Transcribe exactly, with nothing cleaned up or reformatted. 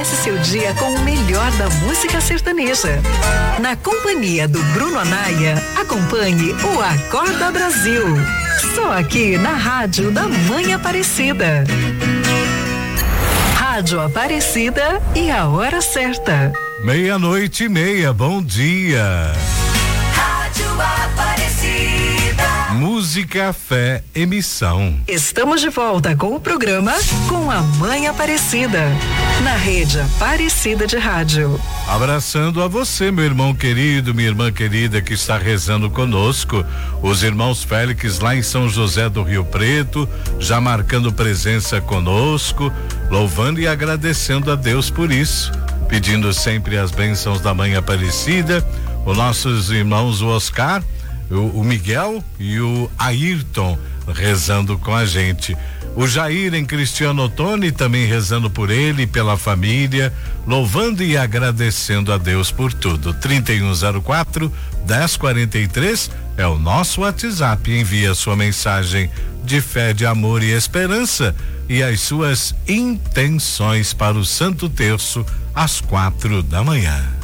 Comece seu dia com o melhor da música sertaneja. Na companhia do Bruno Anaia, acompanhe o Acorda Brasil. Só aqui na Rádio da Mãe Aparecida. Rádio Aparecida e a hora certa. Meia-noite e meia, bom dia. Rádio Aparecida. Música, fé, emissão. Estamos de volta com o programa Com a Mãe Aparecida, na rede Aparecida de Rádio. Abraçando a você, meu irmão querido, minha irmã querida que está rezando conosco, os irmãos Félix lá em São José do Rio Preto, já marcando presença conosco, louvando e agradecendo a Deus por isso, pedindo sempre as bênçãos da Mãe Aparecida, os nossos irmãos, o Oscar, o, o Miguel e o Ayrton rezando com a gente. O Jair em Cristiano Ottoni também rezando por ele e pela família, louvando e agradecendo a Deus por tudo. trinta e um zero quatro, dez quarenta e três é o nosso WhatsApp. Envie a sua mensagem de fé, de amor e esperança e as suas intenções para o Santo Terço às quatro da manhã.